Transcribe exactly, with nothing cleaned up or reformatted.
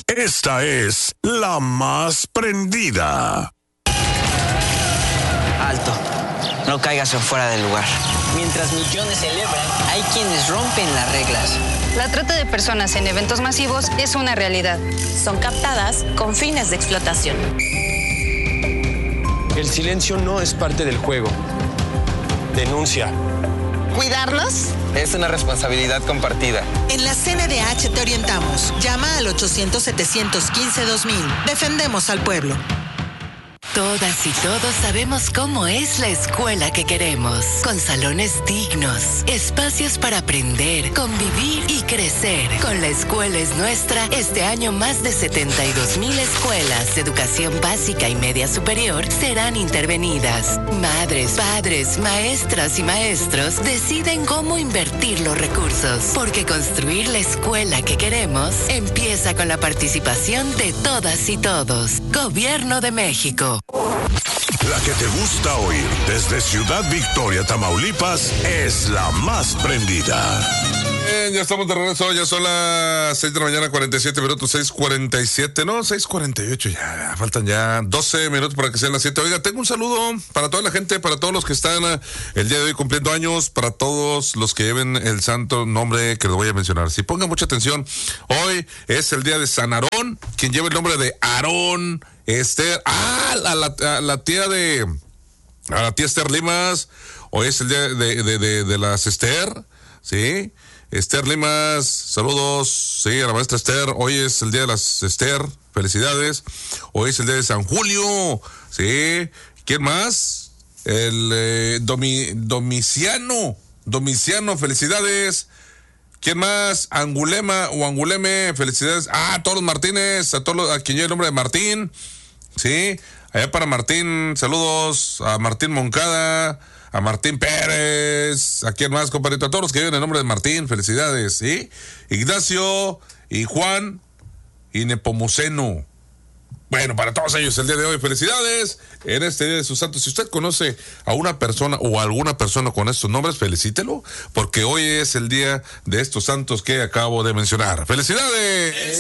esta es la más prendida. Alto, no caigas en fuera del lugar. Mientras millones celebran, hay quienes rompen las reglas. La trata de personas en eventos masivos es una realidad. Son captadas con fines de explotación. El silencio no es parte del juego. Denuncia. ¿Cuidarnos? Es una responsabilidad compartida. En la C N D H te orientamos. Llama al ochocientos, setecientos quince, dos mil. Defendemos al pueblo. Todas y todos sabemos cómo es la escuela que queremos, con salones dignos, espacios para aprender, convivir y crecer. Con La Escuela es Nuestra, este año más de setenta y dos mil escuelas de educación básica y media superior serán intervenidas. Madres, padres, maestras y maestros deciden cómo invertir los recursos, porque construir la escuela que queremos empieza con la participación de todas y todos. Gobierno de México. La que te gusta oír desde Ciudad Victoria, Tamaulipas, es la más prendida. Bien, ya estamos de regreso, ya son las seis de la mañana, cuarenta y siete minutos, seis cuarenta y siete, no, seis cuarenta y ocho, ya, faltan ya doce minutos para que sean las siete. Oiga, tengo un saludo para toda la gente, para todos los que están el día de hoy cumpliendo años, para todos los que lleven el santo nombre que les voy a mencionar. Si pongan mucha atención, hoy es el día de San Aarón, quien lleva el nombre de Aarón, Esther, ah, la, la, la tía de, a la tía Esther Limas, hoy es el día de, de, de, de las Esther, ¿sí? Esther Limas, saludos, sí, a la maestra Esther, hoy es el día de las Esther, felicidades, hoy es el día de San Julio, sí, ¿quién más? El eh, Domi, Domiciano, Domiciano, felicidades. ¿Quién más? Angulema o Anguleme, felicidades. Ah, a todos los Martínez, a todos los, a quien lleva el nombre de Martín. Sí, allá para Martín, saludos a Martín Moncada, a Martín Pérez, a quién más, compadrito, a todos los que llevan el nombre de Martín, felicidades, ¿sí? Ignacio y Juan y Nepomuceno. Bueno, para todos ellos el día de hoy, felicidades en este día de sus santos. Si usted conoce a una persona o a alguna persona con estos nombres, felicítelo, porque hoy es el día de estos santos que acabo de mencionar. ¡Felicidades!